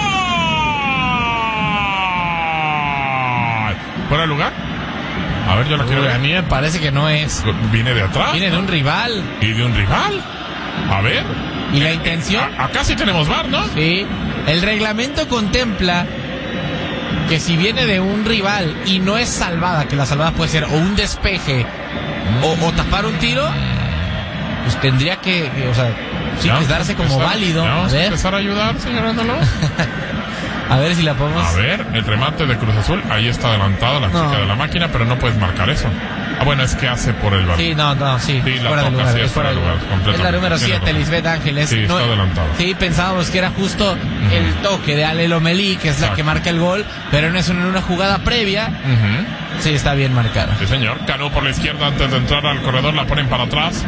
¿Fuera de lugar? A ver, yo la quiero ver. A mí me parece que no es. ¿Viene de atrás? Viene de un rival. ¿Y de un rival? A ver. ¿Y la intención? Acá sí tenemos VAR, ¿no? Sí. El reglamento contempla que si viene de un rival y no es salvada, que la salvada puede ser o un despeje o tapar un tiro, pues tendría que o sea, sí, que darse como válido. Vamos a empezar a ayudar, señor Ándalo. A ver si la podemos... A ver, el remate de Cruz Azul, ahí está adelantada la chica de la máquina, pero no puedes marcar eso. Ah, bueno, es que hace por el balón. Sí, sí, fuera de lugar, es fuera de lugar. Es la número 7, Lisbeth Ángeles. Sí, está adelantado. Sí, pensábamos que era justo el toque de Ale Lomelí, que es la que marca el gol, pero no es en una jugada previa. Sí, está bien marcada. Sí, señor. Canu por la izquierda antes de entrar al corredor, la ponen para atrás.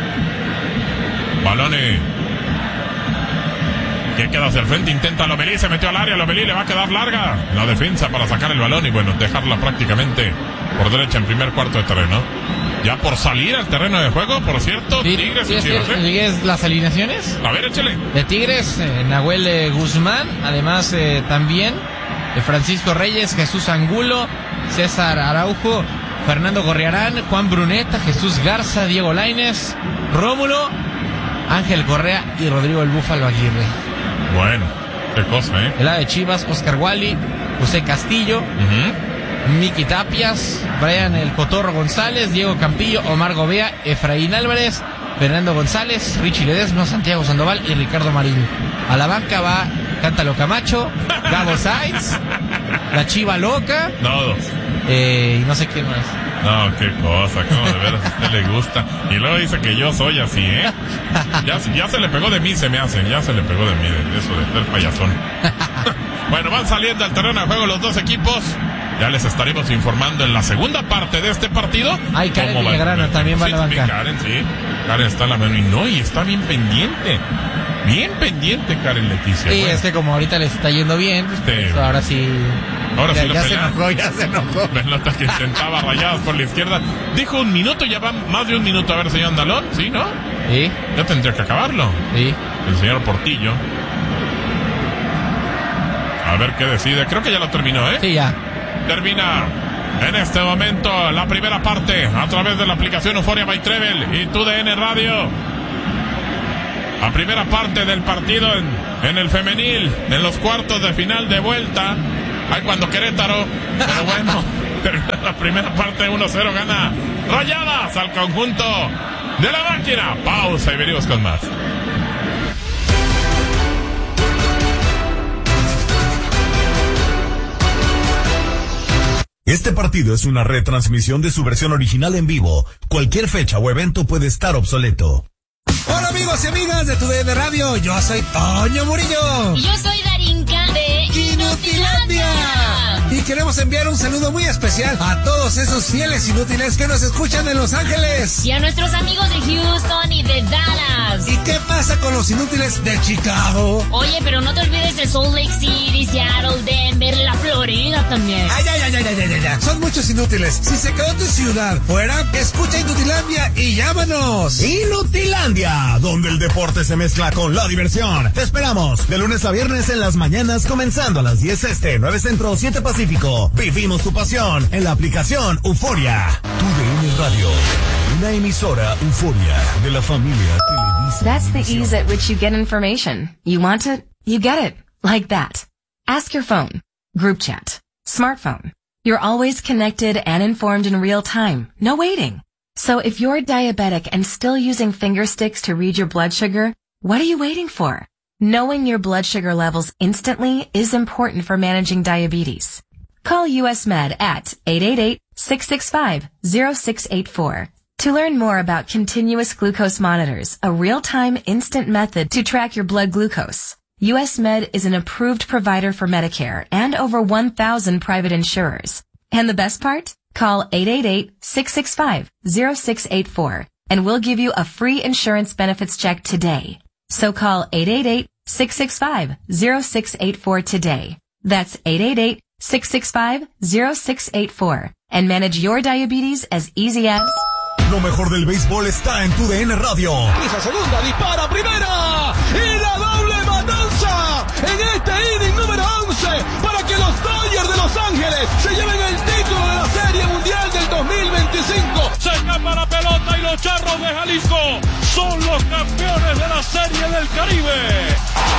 Balone que queda hacia el frente, intenta Lomelí, se metió al área, Lomelí le va a quedar larga la defensa para sacar el balón y bueno, dejarla prácticamente por derecha en primer cuarto de terreno. Ya por salir al terreno de juego, por cierto, sí, Tigres y Chivas. ¿Sigues las alineaciones? A ver, échale. De Tigres, Nahuel Guzmán, además también de Francisco Reyes, Jesús Angulo, César Araujo, Fernando Gorriarán, Juan Bruneta, Jesús Garza, Diego Lainez, Rómulo, Ángel Correa y Rodrigo el Búfalo Aguirre. Bueno, qué cosa, ¿eh? El lado de Chivas, Oscar Wally, José Castillo, Miki Tapias, Brian el Cotorro González, Diego Campillo, Omar Gobea, Efraín Álvarez, Fernando González, Richie Ledesma, Santiago Sandoval y Ricardo Marín. A la banca va Cántalo Camacho, Gabo Sainz, la Chiva Loca. Todos. Y no sé quién más. No, qué cosa, como de veras a usted le gusta. Y luego dice que yo soy así, ¿eh? Ya se le pegó de mí, se me hace. Ya se le pegó de mí, de eso de ser payasón. Bueno, van saliendo al terreno de juego los dos equipos. Ya les estaremos informando en la segunda parte de este partido. Ay, Karen Villagrana también va a la banca. Karen, sí. Karen está en la mano y está bien pendiente. Bien pendiente Karen Leticia. Sí, bueno. Es que como ahorita les está yendo bien, pues ahora sí Ahora sí lo ya pelea. se enojó. Pelota que intentaba Rayadas por la izquierda. Dijo 1 minuto, ya va más de 1 minuto. A ver, señor Andalón, ¿sí, no? Sí. Ya tendría que acabarlo. Sí. El señor Portillo. A ver qué decide. Creo que ya lo terminó, ¿eh? Sí, ya. Termina en este momento la primera parte a través de la aplicación Euphoria by Treble y TUDN Radio. La primera parte del partido en el femenil, en los cuartos de final de vuelta. Ay, cuando Querétaro. Pero bueno, termina la primera parte 1-0, gana Rayadas al conjunto de la máquina. Pausa y venimos con más. Este partido es una retransmisión de su versión original en vivo. Cualquier fecha o evento puede estar obsoleto. Hola amigos y amigas de TUDN Radio, yo soy Toño Murillo. Y yo soy Darinka de Inutilandia. Y queremos enviar un saludo muy especial a todos esos fieles inútiles que nos escuchan en Los Ángeles. Y a nuestros amigos de Houston y de Dallas. ¿Y qué pasa con los inútiles de Chicago? Oye, pero no te olvides de Salt Lake City, Seattle, Denver, la Florida también. Ay. Son muchos inútiles. Si se quedó tu ciudad fuera, escucha Inutilandia y llámanos. Inutilandia, donde el deporte se mezcla con la diversión. Te esperamos de lunes a viernes en las mañanas, comenzando a las 10 este, 9 centro, 7 pacífico. Vivimos tu pasión en la aplicación Euphoria. TUDN Radio, una emisora Euphoria de la familia Televisa. That's the ease at which you get information. You want it, you get it. Like that. Ask your phone. Group chat. Smartphone. You're always connected and informed in real time. No waiting. So if you're diabetic and still using finger sticks to read your blood sugar, what are you waiting for? Knowing your blood sugar levels instantly is important for managing diabetes. Call US Med at 888-665-0684 to learn more about continuous glucose monitors, a real-time instant method to track your blood glucose. US Med is an approved provider for Medicare and over 1,000 private insurers. And the best part? Call 888-665-0684 and we'll give you a free insurance benefits check today. So call 888-665-0684 today. That's 888-665-0684 and manage your diabetes as easy as... Lo mejor del béisbol está en TUDN Radio. Pisa segunda, dispara primera y la doble matanza en este inning número 11 para que los Dodgers de Los Ángeles se lleven el título de la Serie Mundial del 2025. Se escapa la pelota y los Charros de Jalisco son los campeones de la Serie del Caribe.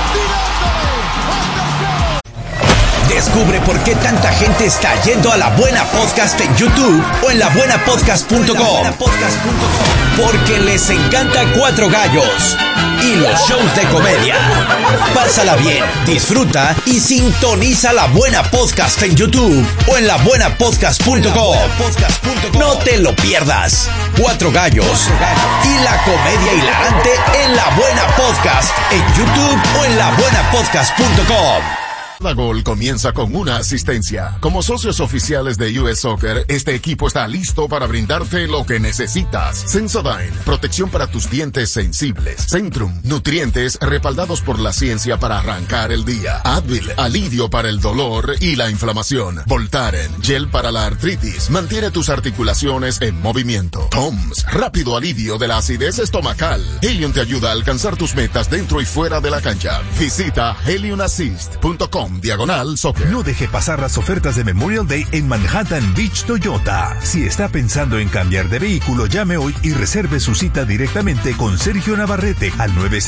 Descubre por qué tanta gente está yendo a La Buena Podcast en YouTube o en labuenapodcast.com. Porque les encanta Cuatro Gallos y los shows de comedia. Pásala bien, disfruta y sintoniza La Buena Podcast en YouTube o en labuenapodcast.com. No te lo pierdas. Cuatro Gallos y la comedia hilarante en La Buena Podcast en YouTube o en labuenapodcast.com. Cada gol comienza con una asistencia. Como socios oficiales de US Soccer, este equipo está listo para brindarte lo que necesitas. Sensodyne, protección para tus dientes sensibles. Centrum, nutrientes respaldados por la ciencia para arrancar el día. Advil, alivio para el dolor y la inflamación. Voltaren, gel para la artritis, mantiene tus articulaciones en movimiento. Toms, rápido alivio de la acidez estomacal. Helium te ayuda a alcanzar tus metas dentro y fuera de la cancha. Visita heliumassist.com/soccer. No deje pasar las ofertas de Memorial Day en Manhattan Beach Toyota. Si está pensando en cambiar de vehículo, llame hoy y reserve su cita directamente con Sergio Navarrete al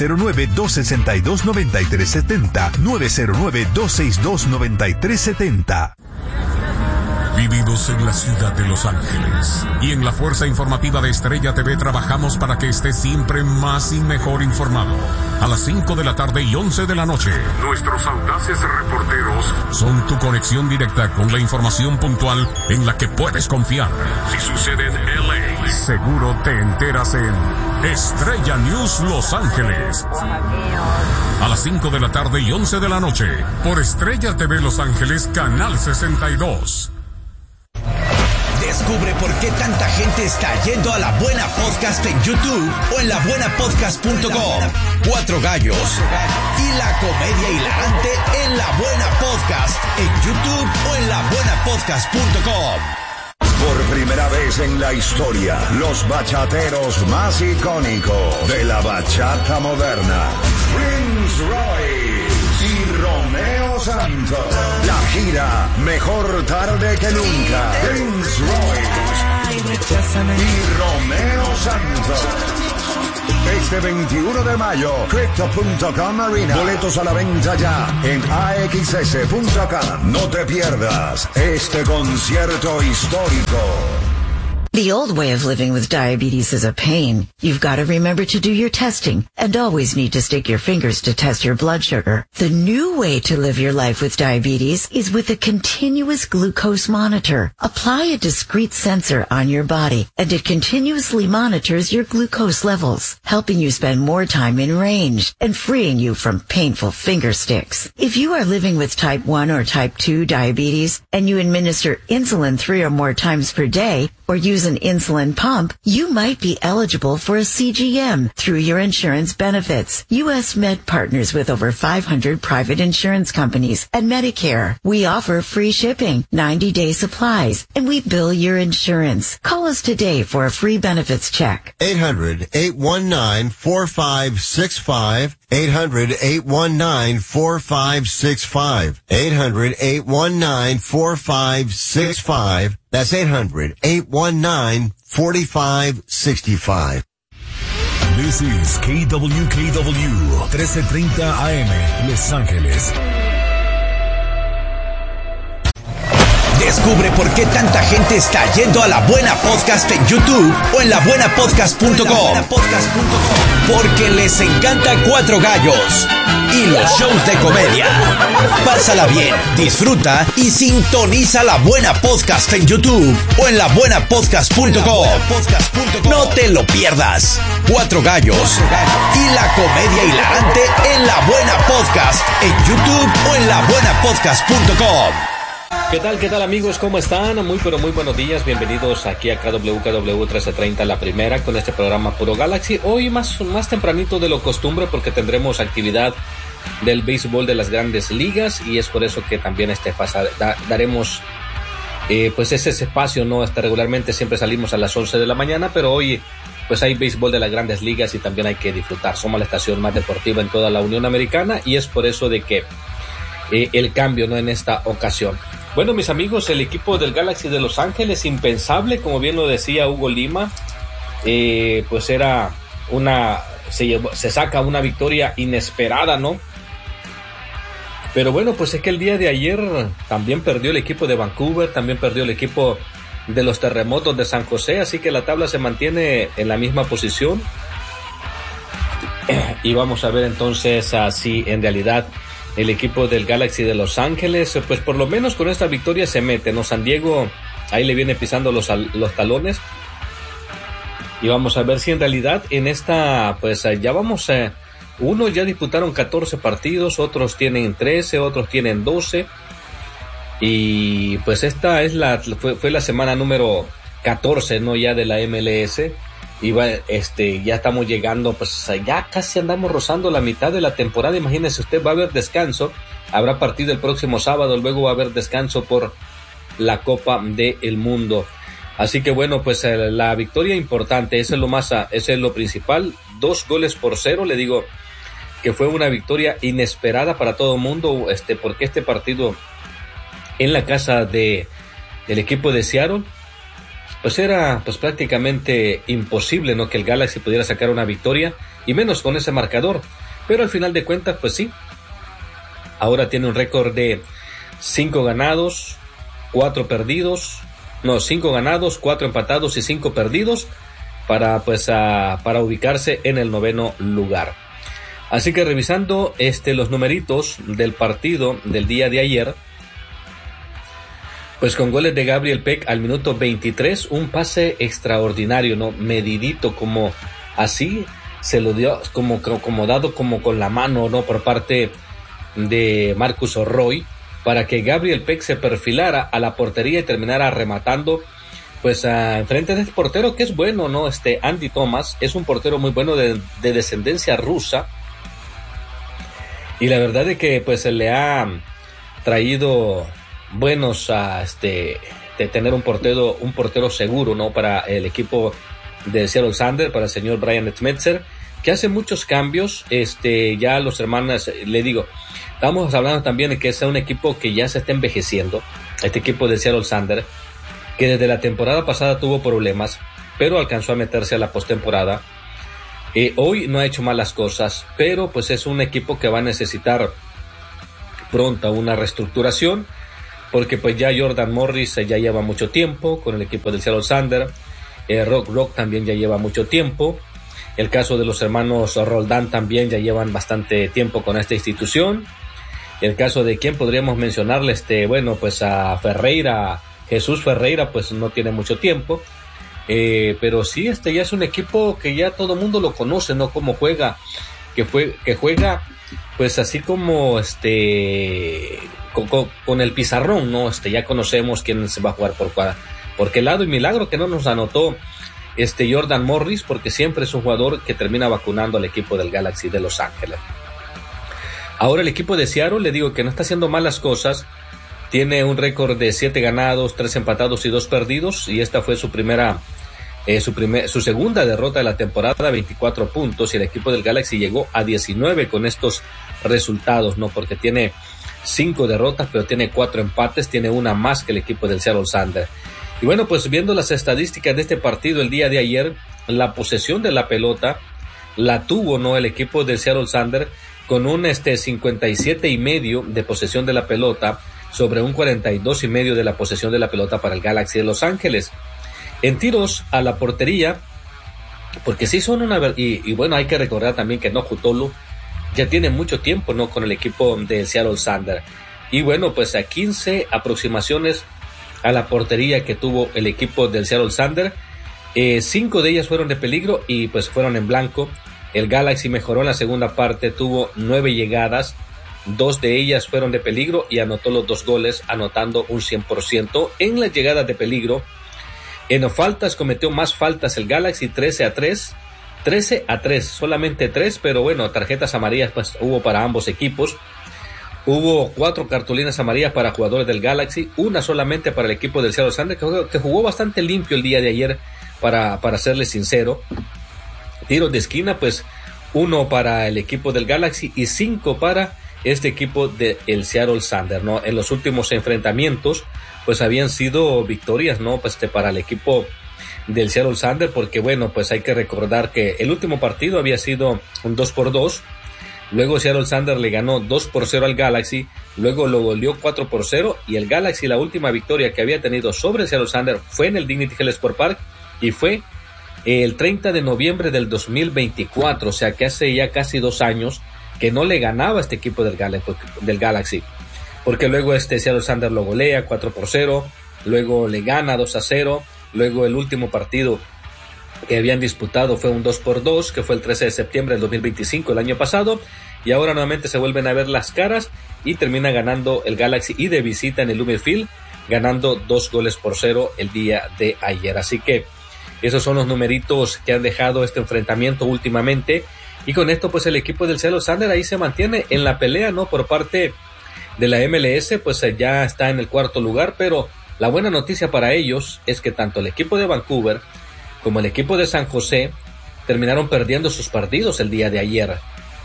909-262-9370. 909-262-9370. Vivimos en la ciudad de Los Ángeles y en la Fuerza Informativa de Estrella TV trabajamos para que estés siempre más y mejor informado. A las 5 de la tarde y 11 de la noche, nuestros audaces reporteros son tu conexión directa con la información puntual en la que puedes confiar. Si sucede en LA, seguro te enteras en Estrella News Los Ángeles. A las 5 de la tarde y 11 de la noche, por Estrella TV Los Ángeles, Canal 62. Descubre por qué tanta gente está yendo a La Buena Podcast en YouTube o en labuenapodcast.com. Cuatro Gallos y la comedia hilarante en La Buena Podcast en YouTube o en labuenapodcast.com. Por primera vez en la historia, los bachateros más icónicos de la bachata moderna, Prince Royce y Romeo Santos. La gira Mejor Tarde que Nunca. Prince Royce y Romeo Santos. Este 21 de mayo, Crypto.com Arena. Boletos a la venta ya en AXS.com. No te pierdas este concierto histórico. The old way of living with diabetes is a pain. You've got to remember to do your testing and always need to stick your fingers to test your blood sugar. The new way to live your life with diabetes is with a continuous glucose monitor. Apply a discrete sensor on your body and it continuously monitors your glucose levels, helping you spend more time in range and freeing you from painful finger sticks. If you are living with type 1 or type 2 diabetes and you administer insulin 3 or more times per day or use an insulin pump, you might be eligible for a CGM through your insurance benefits. U.S. Med partners with over 500 private insurance companies and Medicare. We offer free shipping, 90-day supplies, and we bill your insurance. Call us today for a free benefits check. 800-819-4565. 800-819-4565. 800-819-4565. That's 800-819-4565. This is KWKW 1330 AM, Los Ángeles. Descubre por qué tanta gente está yendo a La Buena Podcast en YouTube o en labuenapodcast.com. Porque les encanta Cuatro Gallos y los shows de comedia. Pásala bien, disfruta y sintoniza La Buena Podcast en YouTube o en labuenapodcast.com. No te lo pierdas. Cuatro Gallos y la comedia hilarante en La Buena Podcast en YouTube o en labuenapodcast.com. ¿Qué tal amigos? ¿Cómo están? Muy buenos días, bienvenidos aquí a KWKW 1330 La Primera con este programa Puro Galaxy. Hoy más tempranito de lo costumbre porque tendremos actividad del béisbol de las grandes ligas y es por eso que también daremos pues ese espacio, ¿no? Regularmente siempre salimos a las 11 de la mañana, pero hoy pues hay béisbol de las grandes ligas y también hay que disfrutar. Somos la estación más deportiva en toda la Unión Americana y es por eso de que el cambio, ¿no? En esta ocasión. Bueno, mis amigos, el equipo del Galaxy de Los Ángeles, impensable, como bien lo decía Hugo Lima, pues era se saca una victoria inesperada, ¿no? Pero bueno, pues es que el día de ayer también perdió el equipo de Vancouver, también perdió el equipo de los Terremotos de San José, así que la tabla se mantiene en la misma posición. Y vamos a ver entonces si en realidad el equipo del Galaxy de Los Ángeles, pues por lo menos con esta victoria se mete, ¿no? San Diego ahí le viene pisando los talones. Y vamos a ver si en realidad en esta, pues ya vamos, unos ya disputaron 14 partidos, otros tienen 13, otros tienen 12. Y pues esta es fue la semana número 14, ¿no? Ya de la MLS. Y ya estamos llegando, pues ya casi andamos rozando la mitad de la temporada. Imagínense usted, va a haber descanso, habrá partido el próximo sábado, luego va a haber descanso por la Copa del Mundo. Así que bueno, pues la victoria importante, eso es lo principal, 2-0, le digo que fue una victoria inesperada para todo el mundo, porque este partido en la casa del equipo de Seattle, pues era pues prácticamente imposible, ¿no? Que el Galaxy pudiera sacar una victoria, y menos con ese marcador, pero al final de cuentas, pues sí, ahora tiene un récord de 5 ganados, 4 perdidos, 5 ganados, 4 empatados y 5 perdidos, para ubicarse en el 9º lugar. Así que revisando los numeritos del partido del día de ayer, pues con goles de Gabriel Peck al minuto 23, un pase extraordinario, ¿no? Medidito, como así se lo dio, como dado como con la mano, ¿no? Por parte de Marcus Roy, para que Gabriel Peck se perfilara a la portería y terminara rematando pues enfrente de este portero que es bueno, ¿no? Andy Thomas es un portero muy bueno de descendencia rusa, y la verdad es que pues se le ha traído buenos de tener un portero seguro, ¿no? Para el equipo de Seattle Sounders, para el señor Brian Schmetzer, que hace muchos cambios. Ya los hermanos, le digo, estamos hablando también de que es un equipo que ya se está envejeciendo, este equipo de Seattle Sounders, que desde la temporada pasada tuvo problemas, pero alcanzó a meterse a la postemporada. Hoy no ha hecho malas cosas, pero pues es un equipo que va a necesitar pronta una reestructuración, porque pues ya Jordan Morris ya lleva mucho tiempo con el equipo del Seattle Sounders, Rock también ya lleva mucho tiempo, el caso de los hermanos Roldán también ya llevan bastante tiempo con esta institución, el caso de quién podríamos mencionarle, bueno, pues a Ferreira, Jesús Ferreira, pues no tiene mucho tiempo, pero sí, ya es un equipo que ya todo mundo lo conoce, ¿no? Cómo juega, que juega pues así como con el pizarrón, ¿no? Ya conocemos quién se va a jugar por qué lado, y milagro que no nos anotó Jordan Morris, porque siempre es un jugador que termina vacunando al equipo del Galaxy de Los Ángeles. Ahora el equipo de Seattle, le digo que no está haciendo malas cosas, tiene un récord de 7 ganados, 3 empatados y 2 perdidos, y esta fue su segunda derrota de la temporada, 24 puntos, y el equipo del Galaxy llegó a 19 con estos resultados, ¿no? Porque tiene 5 derrotas, pero tiene 4 empates, tiene una más que el equipo del Seattle Sounders. Y bueno, pues viendo las estadísticas de este partido el día de ayer, la posesión de la pelota la tuvo, ¿no? El equipo del Seattle Sounders con un 57.5% de posesión de la pelota sobre un 42.5% de la posesión de la pelota para el Galaxy de Los Ángeles. En tiros a la portería, porque sí son y bueno, hay que recordar también que Nohu Tolu ya tiene mucho tiempo, ¿no? Con el equipo del Seattle Sounders. Y bueno, pues a 15 aproximaciones a la portería que tuvo el equipo del Seattle Sounders, 5 de ellas fueron de peligro y pues fueron en blanco. El Galaxy mejoró en la segunda parte, tuvo 9 llegadas, 2 de ellas fueron de peligro y anotó los 2 goles, anotando un 100% en las llegadas de peligro. En faltas cometió más faltas el Galaxy, 13-3, solamente 3, pero bueno, tarjetas amarillas pues hubo para ambos equipos. Hubo 4 cartulinas amarillas para jugadores del Galaxy, una solamente para el equipo del Seattle Sounders, que jugó bastante limpio el día de ayer, para serle sincero. Tiros de esquina, pues 1 para el equipo del Galaxy y 5 para este equipo del Seattle Sounders, ¿no? En los últimos enfrentamientos, pues habían sido victorias, ¿no? Pues para el equipo del Seattle Sounders, porque bueno, pues hay que recordar que el último partido había sido un 2-2, luego Seattle Sounders le ganó 2-0 al Galaxy, luego lo goleó 4-0, y el Galaxy, la última victoria que había tenido sobre el Seattle Sounders fue en el Dignity Health Sport Park, y fue el 30 de noviembre del 2024, o sea que hace ya casi 2 años que no le ganaba a este equipo del Galaxy, porque luego Seattle Sounders lo golea 4-0, luego le gana 2-0, luego el último partido que habían disputado fue un 2-2, que fue el 13 de septiembre del 2025, el año pasado, y ahora nuevamente se vuelven a ver las caras y termina ganando el Galaxy y de visita en el Lumen Field, ganando 2-0 el día de ayer. Así que esos son los numeritos que han dejado este enfrentamiento últimamente, y con esto pues el equipo del Seattle Sounders ahí se mantiene en la pelea, ¿no? Por parte de la MLS, pues ya está en el 4º lugar, pero la buena noticia para ellos es que tanto el equipo de Vancouver como el equipo de San José terminaron perdiendo sus partidos el día de ayer,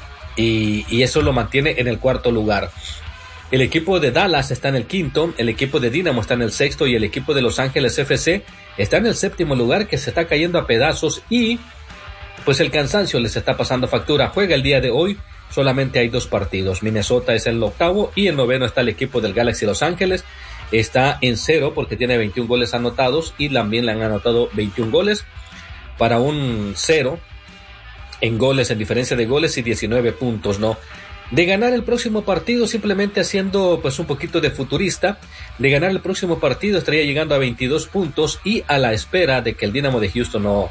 y eso lo mantiene en el 4º lugar. El equipo de Dallas está en el 5º, el equipo de Dynamo está en el 6º y el equipo de Los Ángeles FC está en el 7º lugar, que se está cayendo a pedazos, y pues el cansancio les está pasando factura. Juega el día de hoy, solamente hay 2 partidos. Minnesota es el 8º y el 9º está el equipo del Galaxy Los Ángeles. Está en 0 porque tiene 21 goles anotados y también le han anotado 21 goles para un 0 en goles, en diferencia de goles, y 19 puntos, ¿no? De ganar el próximo partido, simplemente haciendo pues un poquito de futurista, de ganar el próximo partido estaría llegando a 22 puntos, y a la espera de que el Dynamo de Houston no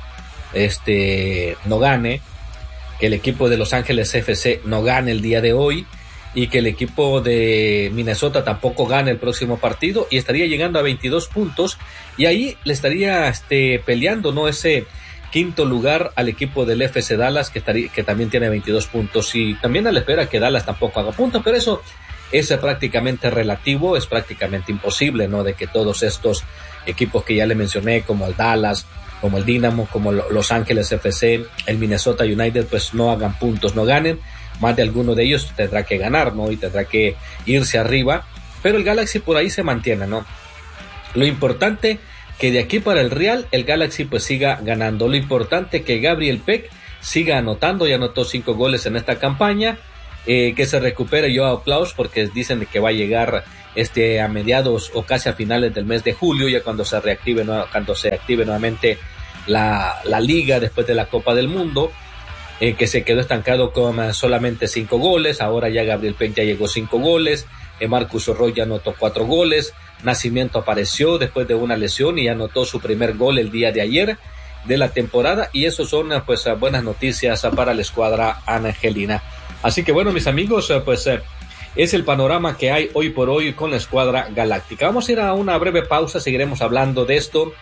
gane, que el equipo de Los Ángeles FC no gane el día de hoy, y que el equipo de Minnesota tampoco gane el próximo partido, y estaría llegando a 22 puntos, y ahí le estaría peleando, ¿no?, ese quinto lugar al equipo del FC Dallas, que también tiene 22 puntos, y también a la espera que Dallas tampoco haga puntos, pero eso es prácticamente relativo, es prácticamente imposible, ¿no?, de que todos estos equipos que ya le mencioné, como el Dallas, como el Dynamo, como Los Ángeles FC, el Minnesota United, pues no hagan puntos, no ganen. Más de alguno de ellos tendrá que ganar, ¿no?, y tendrá que irse arriba, pero el Galaxy por ahí se mantiene, ¿no? Lo importante que de aquí para el Real, el Galaxy pues siga ganando. Lo importante que Gabriel Peck siga anotando, ya anotó 5 goles en esta campaña, que se recupere Joao Klaus, porque dicen que va a llegar a mediados o casi a finales del mes de julio, ya cuando se active nuevamente la liga después de la Copa del Mundo, que se quedó estancado con solamente 5 goles, ahora ya Gabriel Peck ya llegó 5 goles, Marcus Roy ya anotó 4 goles, Nacimiento apareció después de una lesión y anotó su primer gol el día de ayer de la temporada, y eso son pues buenas noticias para la escuadra angelina. Así que bueno, mis amigos, pues es el panorama que hay hoy por hoy con la escuadra galáctica. Vamos a ir a una breve pausa, seguiremos hablando de esto,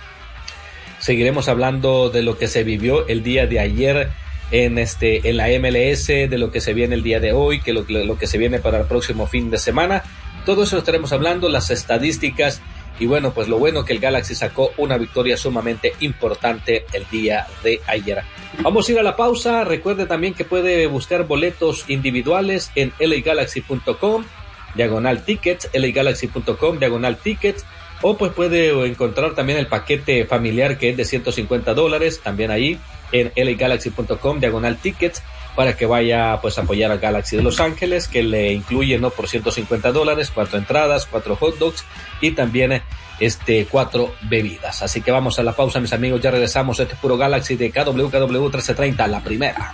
seguiremos hablando de lo que se vivió el día de ayer en la MLS, de lo que se viene el día de hoy, que lo que se viene para el próximo fin de semana. Todo eso lo estaremos hablando, las estadísticas, y bueno, pues lo bueno que el Galaxy sacó una victoria sumamente importante el día de ayer. Vamos a ir a la pausa. Recuerde también que puede buscar boletos individuales en LAGalaxy.com /tickets, LAGalaxy.com /tickets, o pues puede encontrar también el paquete familiar, que es de $150, también ahí en LAGalaxy.com /tickets, para que vaya pues a apoyar al Galaxy de Los Ángeles, que le incluye, ¿no?, por $150, 4 entradas, 4 hot dogs y también 4 bebidas. Así que vamos a la pausa, mis amigos, ya regresamos. Este es Puro Galaxy de KWKW 1330, la primera.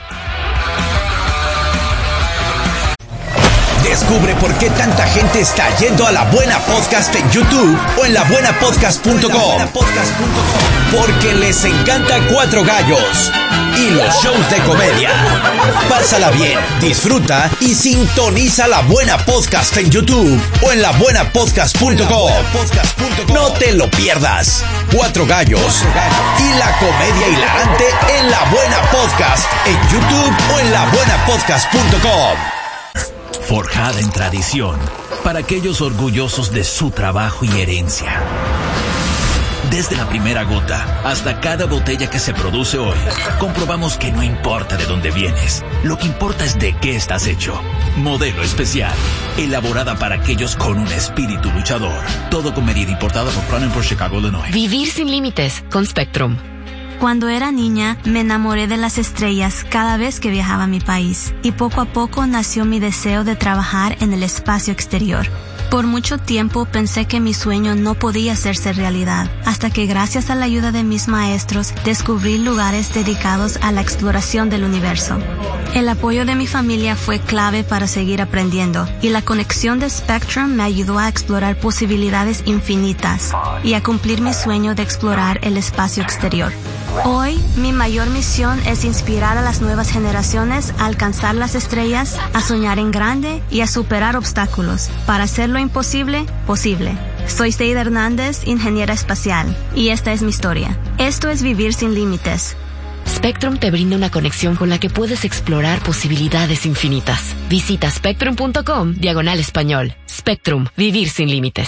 Descubre por qué tanta gente está yendo a La Buena Podcast en YouTube o en labuenapodcast.com. Porque les encanta Cuatro Gallos y los shows de comedia. Pásala bien, disfruta y sintoniza La Buena Podcast en YouTube o en labuenapodcast.com. No te lo pierdas. Cuatro Gallos y la comedia hilarante en La Buena Podcast en YouTube o en labuenapodcast.com. Forjada en tradición, para aquellos orgullosos de su trabajo y herencia. Desde la primera gota hasta cada botella que se produce hoy, comprobamos que no importa de dónde vienes, lo que importa es de qué estás hecho. Modelo especial, elaborada para aquellos con un espíritu luchador. Todo con medida, importada por Cronenberg, Chicago, Illinois. Vivir sin límites con Spectrum. Cuando era niña, me enamoré de las estrellas cada vez que viajaba a mi país, y poco a poco nació mi deseo de trabajar en el espacio exterior. Por mucho tiempo pensé que mi sueño no podía hacerse realidad, hasta que gracias a la ayuda de mis maestros descubrí lugares dedicados a la exploración del universo. El apoyo de mi familia fue clave para seguir aprendiendo, y la conexión de Spectrum me ayudó a explorar posibilidades infinitas y a cumplir mi sueño de explorar el espacio exterior. Hoy, mi mayor misión es inspirar a las nuevas generaciones a alcanzar las estrellas, a soñar en grande y a superar obstáculos para hacer lo imposible posible. Soy Seida Hernández, ingeniera espacial, y esta es mi historia. Esto es Vivir sin Límites. Spectrum te brinda una conexión con la que puedes explorar posibilidades infinitas. Visita spectrum.com/español. Spectrum, vivir sin límites.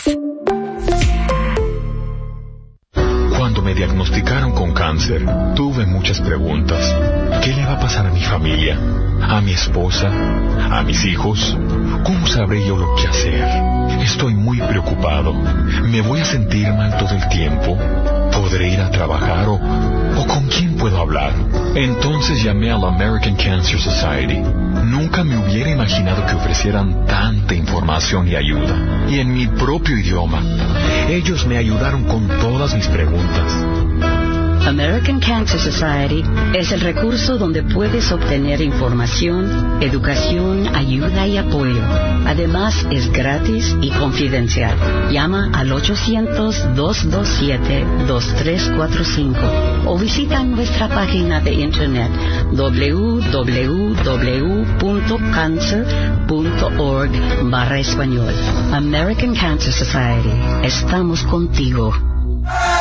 Cuando me diagnosticaron con cáncer, tuve muchas preguntas. ¿Qué le va a pasar a mi familia? ¿A mi esposa? ¿A mis hijos? ¿Cómo sabré yo lo que hacer? Estoy muy preocupado. ¿Me voy a sentir mal todo el tiempo? ¿Podré ir a trabajar o con quién puedo hablar? Entonces llamé a la American Cancer Society. Nunca me hubiera imaginado que ofrecieran tanta información y ayuda. Y en mi propio idioma. Ellos me ayudaron con todas mis preguntas. American Cancer Society es el recurso donde puedes obtener información, educación, ayuda y apoyo. Además, es gratis y confidencial. Llama al 800-227-2345 o visita nuestra página de internet www.cancer.org. .org/español. American Cancer Society. Estamos contigo.